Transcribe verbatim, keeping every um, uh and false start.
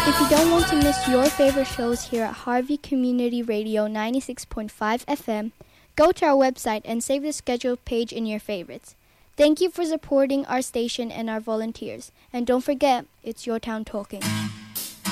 If you don't want to miss your favorite shows here at Harvey Community Radio ninety-six point five F M, go to our website and save the schedule page in your favorites. Thank you for supporting our station and our volunteers. And don't forget, it's your town talking.